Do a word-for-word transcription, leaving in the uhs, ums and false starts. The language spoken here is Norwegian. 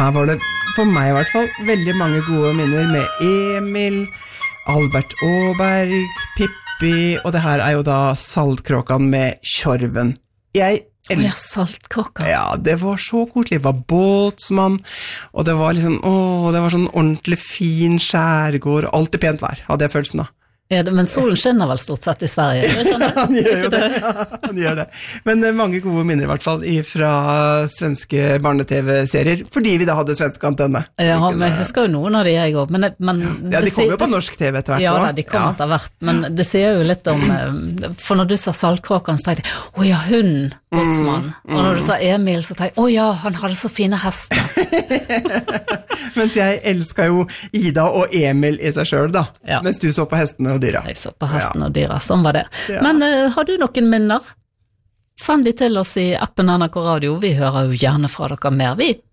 her var det, for meg i hvert fall, veldig mange gode minner med Emil, Albert Åberg, Pippi, og det her er jo da Saltkråkan med Tjorven. Jeg Å ja, saltkråka. Ja, det var så koselig. Det var båtsmann, og det var liksom, åh, det var sånn ordentlig fin skjærgård, alltid pent vær, hadde jeg følelsen da. Ja, men solen skinner vel stort sett i Sverige. Han gjør jo det. Han gjør det. Men mange gode minner i hvert fall fra svenske barne-tv-serier, fordi vi da hadde svensk antenne. Ja, men jeg husker jo noen av de jeg også. Men, men ja, de kom jo på norsk tv etter hvert. Ja, da, de kom ja. etter hvert, men det sier jo litt om, for når du sa Saltkråkan, så tenkte jeg, å ja, hunden, båtsmann. Mm, mm. Og når du sa Emil, så tenkte jeg, å ja, han hadde så fine hester. Mens jeg elsket jo Ida og Emil i seg selv da, ja. Mens du så på hestene og dyra. Jeg så på hesten ja. og dyra, sånn var det. Ja. Men uh, har du noen minner? Send de til oss i appen N R K Radio, vi hører jo gjerne fra dere mer. Vi